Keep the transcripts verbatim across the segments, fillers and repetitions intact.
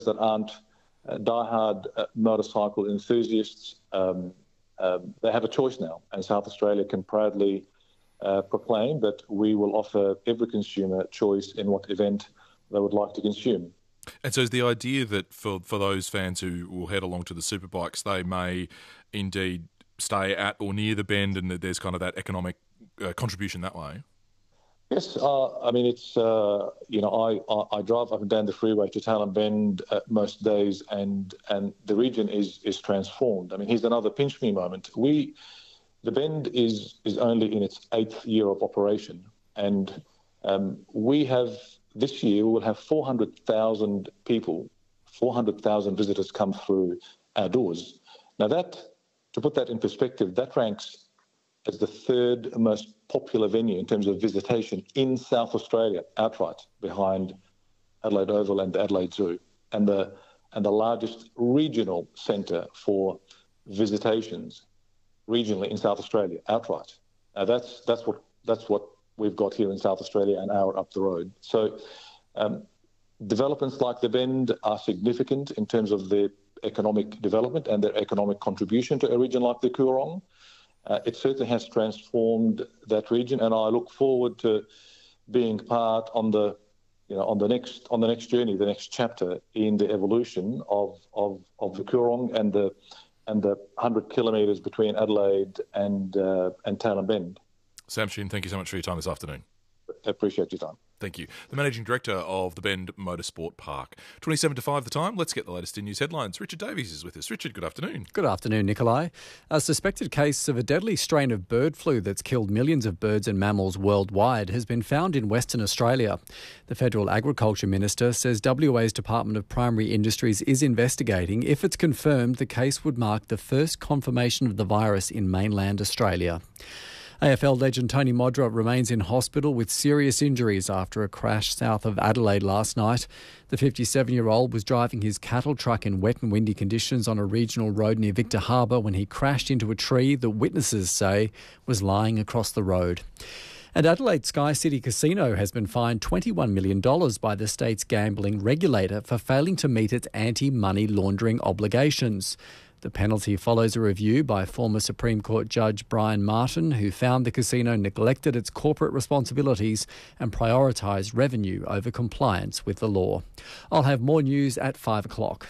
that aren't uh, diehard uh, motorcycle enthusiasts, um, um, they have a choice now, and South Australia can proudly uh, proclaim that we will offer every consumer choice in what event they would like to consume. And so is the idea that for, for those fans who will head along to the superbikes, they may indeed stay at or near the bend, and that there's kind of that economic uh, contribution that way? Yes, uh, I mean, it's, uh, you know, I, I, I drive up and down the freeway to Talon Bend uh, most days, and and the region is is transformed. I mean, here's another pinch me moment. We, the Bend is is only in its eighth year of operation, and um, we have, this year, we will have four hundred thousand people, four hundred thousand visitors come through our doors. Now that, to put that in perspective, that ranks as the third most popular venue in terms of visitation in South Australia, outright, behind Adelaide Oval and the Adelaide Zoo, and the and the largest regional centre for visitations regionally in South Australia, outright. Now that's that's what that's what we've got here in South Australia, an hour up the road. So um, developments like the Bend are significant in terms of their economic development and their economic contribution to a region like the Coorong. Uh, it certainly has transformed that region, and I look forward to being part on the, you know, on the next on the next journey, the next chapter in the evolution of of, of the Coorong and the and the hundred kilometres between Adelaide and uh, and Talon Bend. Sam Shin, thank you so much for your time this afternoon. I appreciate your time. Thank you. The Managing Director of the Bend Motorsport Park. twenty-seven to five the time. Let's get the latest in news headlines. Richard Davies is with us. Richard, good afternoon. Good afternoon, Nikolai. A suspected case of a deadly strain of bird flu that's killed millions of birds and mammals worldwide has been found in Western Australia. The Federal Agriculture Minister says W A's Department of Primary Industries is investigating. If it's confirmed, the case would mark the first confirmation of the virus in mainland Australia. A F L legend Tony Modra remains in hospital with serious injuries after a crash south of Adelaide last night. The fifty-seven-year-old was driving his cattle truck in wet and windy conditions on a regional road near Victor Harbour when he crashed into a tree that witnesses say was lying across the road. And Adelaide Sky City Casino has been fined twenty-one million dollars by the state's gambling regulator for failing to meet its anti-money laundering obligations. The penalty follows a review by former Supreme Court Judge Brian Martin, who found the casino neglected its corporate responsibilities and prioritised revenue over compliance with the law. I'll have more news at five o'clock.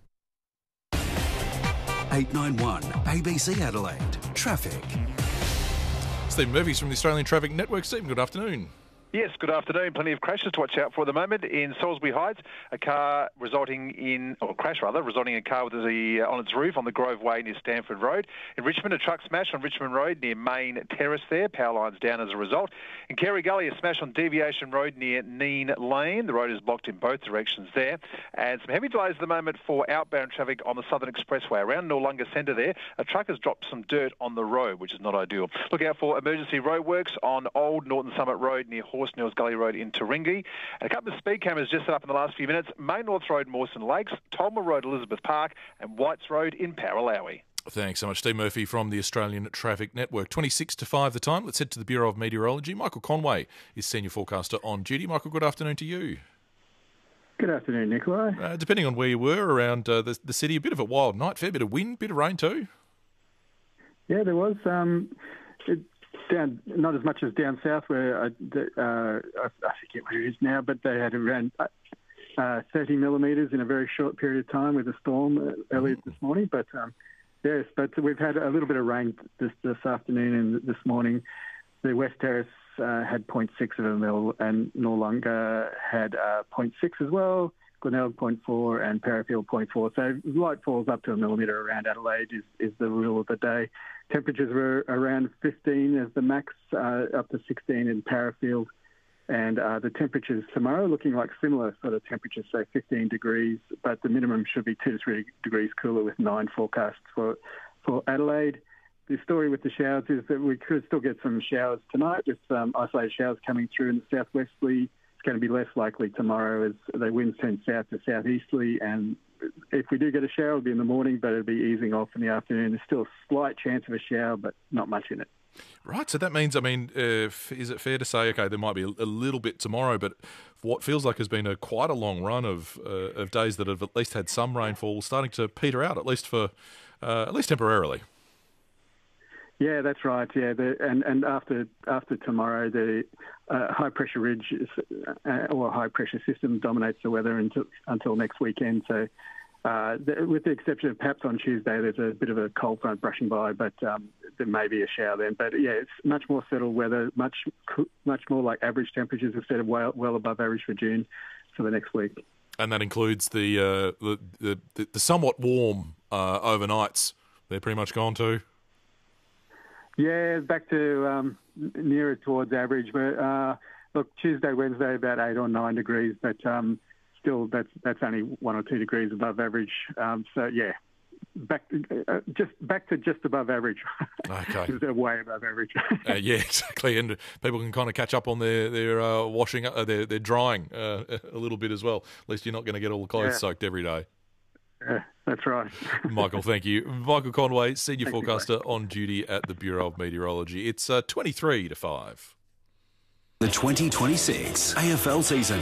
eight ninety-one A B C Adelaide. Traffic. Stephen Murphy's from the Australian Traffic Network. Stephen, good afternoon. Yes, good afternoon. Plenty of crashes to watch out for at the moment. In Salisbury Heights, a car resulting in, or a crash rather, resulting in a car with the, uh, on its roof on the Grove Way near Stanford Road. In Richmond, a truck smash on Richmond Road near Main Terrace there. Power lines down as a result. In Carey Gully, a smash on Deviation Road near Neen Lane. The road is blocked in both directions there. And some heavy delays at the moment for outbound traffic on the Southern Expressway. Around Noarlunga Centre there, a truck has dropped some dirt on the road, which is not ideal. Look out for emergency roadworks on Old Norton Summit Road near Horse Mills Gully Road in Taringi. And a couple of speed cameras just set up in the last few minutes. Main North Road, Mawson Lakes, Tolmer Road, Elizabeth Park, and Whites Road in Paralowie. Thanks so much, Steve Murphy from the Australian Traffic Network. twenty-six to five the time. Let's head to the Bureau of Meteorology. Michael Conway is Senior Forecaster on duty. Michael, good afternoon to you. Good afternoon, Nikolai. Uh, depending on where you were around uh, the, the city, a bit of a wild night, fair bit of wind, bit of rain too. Yeah, there was. Um, it, Down, not as much as down south, where I, uh, I, I forget where it is now, but they had around uh, thirty millimetres in a very short period of time with a storm earlier this morning. But um, yes, but we've had a little bit of rain this this afternoon and this morning. The West Terrace uh, had zero point six of a mil, and Noarlunga had uh, zero point six as well. Glenelg zero point four and Parafield zero point four. So light falls up to a millimetre around Adelaide is, is the rule of the day. Temperatures were around fifteen as the max, uh, up to sixteen in Parafield. And uh, the temperatures tomorrow looking like similar sort of temperatures, so fifteen degrees, but the minimum should be two to three degrees cooler with nine forecasts for, for Adelaide. The story with the showers is that we could still get some showers tonight with um, isolated showers coming through in the southwesterly. It's going to be less likely tomorrow as the winds turn south to southeasterly, and if we do get a shower, it'll be in the morning, but it'll be easing off in the afternoon. There's still a slight chance of a shower, but not much in it. Right, so that means, I mean, uh, is it fair to say, okay, there might be a, a little bit tomorrow, but what feels like has been a quite a long run of uh, of days that have at least had some rainfall, starting to peter out, at least for uh, at least temporarily. Yeah, that's right. Yeah, the, and and after after tomorrow, the uh, high pressure ridge is, uh, or high pressure system dominates the weather until until next weekend. So, uh, the, with the exception of perhaps on Tuesday, there's a bit of a cold front brushing by, but um, there may be a shower then. But yeah, it's much more settled weather, much much more like average temperatures instead of well well above average for June for the next week. And that includes the uh, the, the the somewhat warm uh, overnights. They're pretty much gone too. Yeah, back to um, nearer towards average. But uh, look, Tuesday, Wednesday, about eight or nine degrees, but um, still, that's that's only one or two degrees above average. Um, so yeah, back to, uh, just back to just above average. Okay, just way above average. uh, yeah, exactly, and people can kind of catch up on their their uh, washing, uh, their their drying uh, a little bit as well. At least you're not going to get all the clothes yeah. soaked every day. Yeah, that's right. Michael, thank you. Michael Conway, Senior thank Forecaster you, on duty at the Bureau of Meteorology. It's uh, twenty-three to five. The twenty twenty-six A F L season.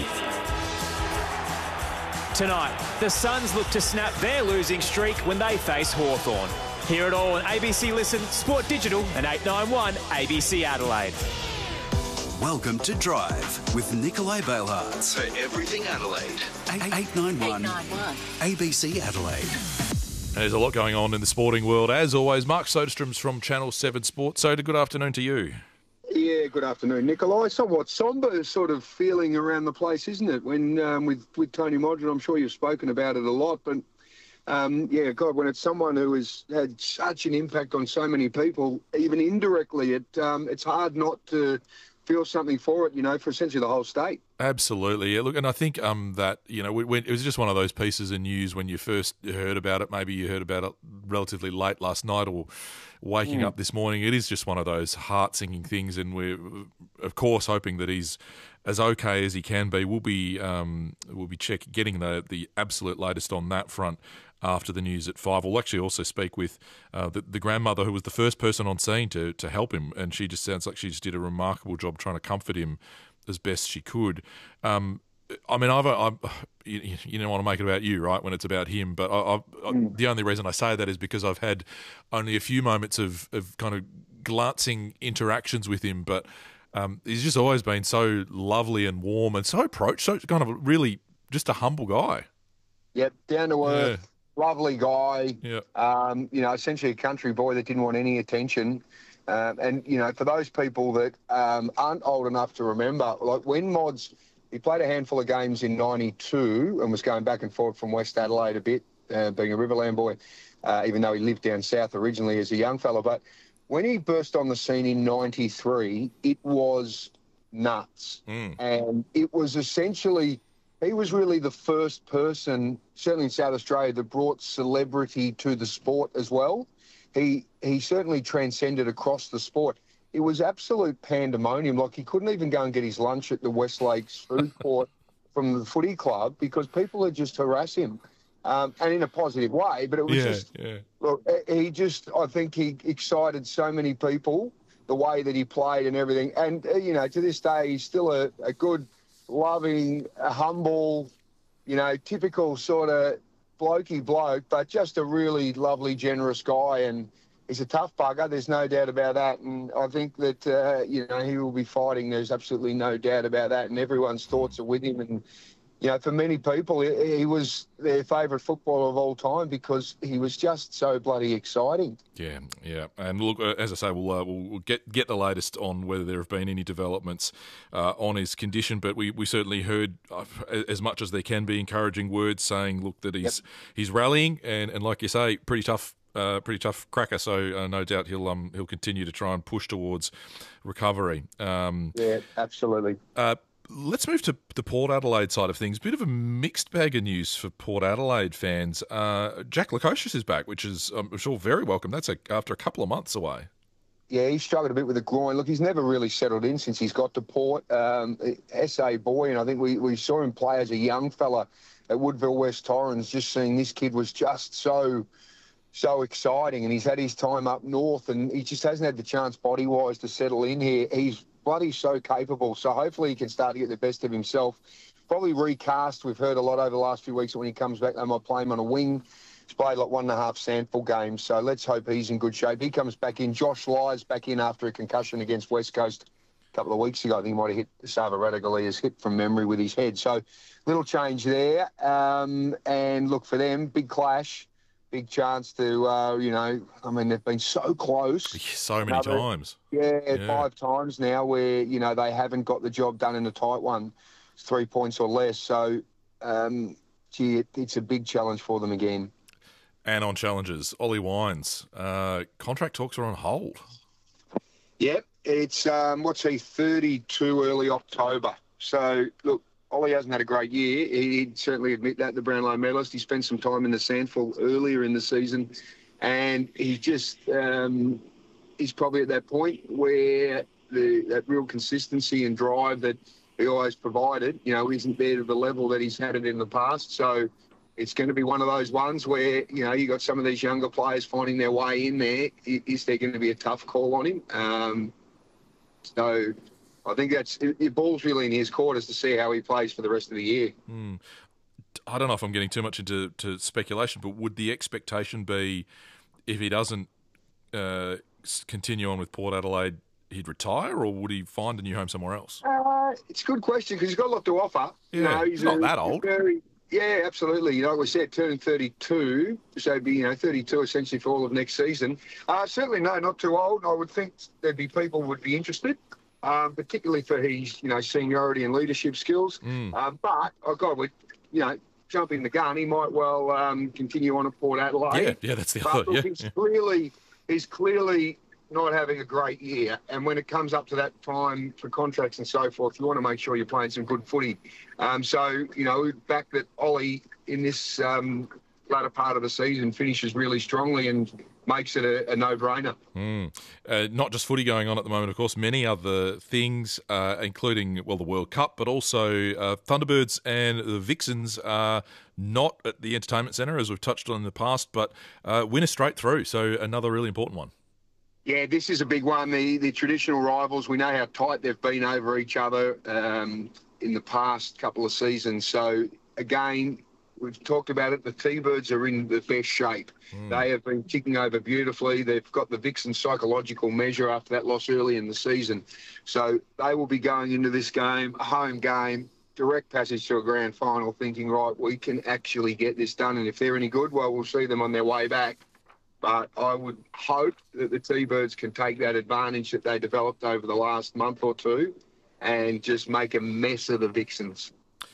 Tonight, the Suns look to snap their losing streak when they face Hawthorn. Hear it all on A B C Listen, Sport Digital and eight ninety-one A B C Adelaide. Welcome to Drive with Nikolai Bailhartz. For everything Adelaide. eight ninety-one A B C Adelaide. There's a lot going on in the sporting world. As always, Mark Soderstrom's from Channel seven Sports. Soder, good afternoon to you. Yeah, good afternoon, Nikolai. Somewhat sombre sort of feeling around the place, isn't it? When um, with, with Tony Modron, I'm sure you've spoken about it a lot, but um, yeah, God, when it's someone who has had such an impact on so many people, even indirectly, it um, it's hard not to feel something for it, you know, for essentially the whole state. Absolutely. Yeah, look, and I think um, that, you know, when, it was just one of those pieces of news when you first heard about it. Maybe you heard about it relatively late last night or waking mm. up this morning. It is just one of those heart-sinking things, and we're, of course, hoping that he's as okay as he can be. We'll be um, we'll be check, getting the, the absolute latest on that front after the news at five. We'll actually also speak with uh, the, the grandmother who was the first person on scene to to help him, and she just sounds like she just did a remarkable job trying to comfort him as best she could. Um, I mean, I've, I've you, you don't want to make it about you, right, when it's about him, but I, I, mm. the only reason I say that is because I've had only a few moments of, of kind of glancing interactions with him, but um, he's just always been so lovely and warm and so approached, so kind of really just a humble guy. Yep, down to earth. Yeah. Lovely guy, yeah. um, you know, essentially a country boy that didn't want any attention. Um, and, you know, for those people that um, aren't old enough to remember, like when Mods, he played a handful of games in ninety-two and was going back and forth from West Adelaide a bit, uh, being a Riverland boy, uh, even though he lived down south originally as a young fella. But when he burst on the scene in ninety-three, it was nuts. Mm. And it was essentially... He was really the first person, certainly in South Australia, that brought celebrity to the sport as well. He he certainly transcended across the sport. It was absolute pandemonium. Like, he couldn't even go and get his lunch at the West Lakes food court from the footy club because people would just harass him, um, and in a positive way. But it was yeah, just, yeah. look, he just, I think he excited so many people, the way that he played and everything. And, uh, you know, to this day, he's still a, a good, loving, humble, you know, typical sort of blokey bloke, but just a really lovely, generous guy. And he's a tough bugger. There's no doubt about that. And I think that, uh, you know, he will be fighting. There's absolutely no doubt about that. And everyone's thoughts are with him. And, you know, for many people, he, he was their favourite footballer of all time because he was just so bloody exciting. Yeah, yeah. And look, uh, as I say, we'll, uh, we'll get get the latest on whether there have been any developments uh, on his condition. But we, we certainly heard, uh, as much as there can be, encouraging words saying, look, that he's yep. he's rallying. And, and like you say, pretty tough. Uh, pretty tough cracker, so uh, no doubt he'll um, he'll continue to try and push towards recovery. Um, yeah, absolutely. Uh, let's move to the Port Adelaide side of things. Bit of a mixed bag of news for Port Adelaide fans. Uh, Jack Lukosius is back, which is, I'm sure, very welcome. That's a, after a couple of months away. Yeah, he struggled a bit with the groin. Look, he's never really settled in since he's got to Port. Um, S A boy, and I think we, we saw him play as a young fella at Woodville West Torrens. Just seeing this kid was just so... so exciting, and he's had his time up north, and he just hasn't had the chance body-wise to settle in here. He's bloody so capable. So hopefully he can start to get the best of himself. Probably recast. We've heard a lot over the last few weeks that when he comes back, they might play him on a wing. He's played like one and a half Sandful games, so let's hope he's in good shape. He comes back in. Josh Lyes back in after a concussion against West Coast a couple of weeks ago. I think he might have hit Sava Radagalia's hip from memory with his head. So little change there. Um, and look, for them, big clash, big chance to, uh, you know, I mean, they've been so close. So many Another, times. Yeah, yeah, five times now where, you know, they haven't got the job done in a tight one. It's three points or less. So, um, gee, it, it's a big challenge for them again. And on challenges, Ollie Wines, uh, contract talks are on hold. Yep, it's, um, what's he, thirty-two early October. So, look, Ollie hasn't had a great year. He'd certainly admit that, the Brownlow medalist. He spent some time in the Sandful earlier in the season, and he's just, um, he's probably at that point where the, that real consistency and drive that he always provided, you know, isn't there to the level that he's had it in the past. So it's going to be one of those ones where, you know, you got some of these younger players finding their way in there. Is there going to be a tough call on him? Um, so I think that's it, it ball's really in his court as to see how he plays for the rest of the year. Mm. I don't know if I'm getting too much into to speculation, but would the expectation be if he doesn't uh, continue on with Port Adelaide, he'd retire, or would he find a new home somewhere else? Uh, it's a good question because he's got a lot to offer. Yeah, you know, he's he's not a, that old. Very, yeah, absolutely. You know, like we said, turning thirty-two, so it'd be, you know, thirty-two essentially for all of next season. Uh, certainly, no, not too old. I would think there'd be people who would be interested, um, particularly for his, you know, seniority and leadership skills. Mm. Um, but, oh God, we, you know, jumping the gun, he might well um, continue on at Port Adelaide. Yeah, yeah, that's the but other. Look, Yeah, he's yeah. clearly, he's clearly not having a great year, and when it comes up to that time for contracts and so forth, you want to make sure you're playing some good footy. Um, so, you know, back that Ollie in this um, latter part of the season finishes really strongly and makes it a, a no-brainer. Mm. Uh, not just footy going on at the moment, of course, many other things, uh, including, well, the World Cup, but also uh, Thunderbirds and the Vixens are not at the Entertainment Centre, as we've touched on in the past, but uh, winner straight through, so another really important one. Yeah, this is a big one. The the traditional rivals, we know how tight they've been over each other um, in the past couple of seasons. So, again, we've talked about it. The T-Birds are in the best shape. Mm. They have been ticking over beautifully. They've got the Vixen psychological measure after that loss early in the season. So they will be going into this game, a home game, direct passage to a grand final, thinking, right, we can actually get this done. And if they're any good, well, we'll see them on their way back. But I would hope that the T-Birds can take that advantage that they developed over the last month or two and just make a mess of the Vixens.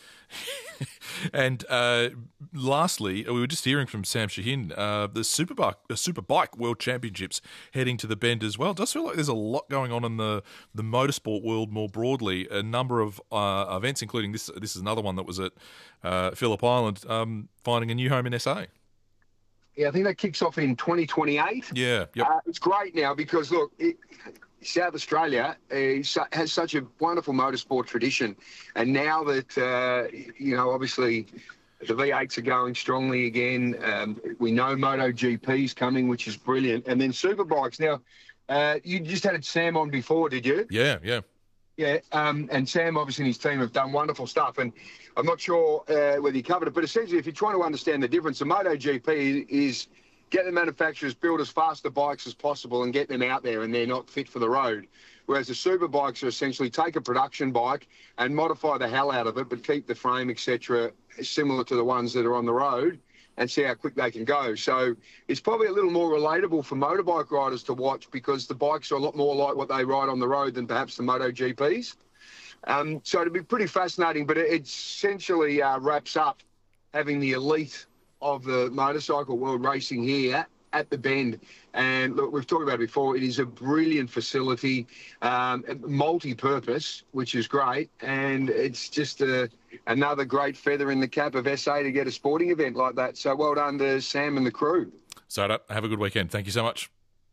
And uh, lastly, we were just hearing from Sam Shaheen, uh, the Superbike, the Superbike World Championships heading to the Bend as well. It does feel like there's a lot going on in the, the motorsport world more broadly. A number of uh, events, including this. This is another one that was at uh, Phillip Island, um, finding a new home in S A. Yeah, I think that kicks off in twenty twenty-eight. Yeah, yep. Uh, it's great now because, look, it, South Australia is, has such a wonderful motorsport tradition. And now that, uh, you know, obviously the V eights are going strongly again, um, we know MotoGP's coming, which is brilliant. And then Superbikes. Now, uh, you just had Sam on before, did you? Yeah, yeah. Yeah, um, and Sam, obviously, and his team have done wonderful stuff. And I'm not sure uh, whether you covered it, but essentially, if you're trying to understand the difference, the MotoGP is get the manufacturers build as fast the bikes as possible and get them out there, and they're not fit for the road. Whereas the super bikes are essentially take a production bike and modify the hell out of it, but keep the frame, et cetera, similar to the ones that are on the road, and see how quick they can go. So it's probably a little more relatable for motorbike riders to watch because the bikes are a lot more like what they ride on the road than perhaps the MotoGPs. Um, so it'll be pretty fascinating, but it essentially uh, wraps up having the elite of the motorcycle world racing here at the Bend. And look, we've talked about it before. It is a brilliant facility, um, multi-purpose, which is great. And it's just a, another great feather in the cap of S A to get a sporting event like that. So well done to Sam and the crew. So have a good weekend. Thank you so much.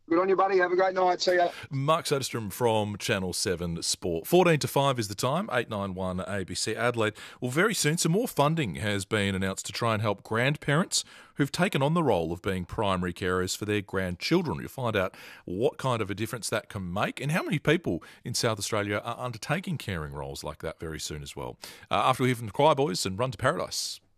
Good on you, buddy. Have a great night. See ya. Mark Soderstrom from Channel seven Sport. fourteen to five is the time, eight nine one A B C Adelaide. Well, very soon some more funding has been announced to try and help grandparents who've taken on the role of being primary carers for their grandchildren. You'll find out what kind of a difference that can make and how many people in South Australia are undertaking caring roles like that very soon as well. Uh, after we hear from the Choir Boys and Run to Paradise.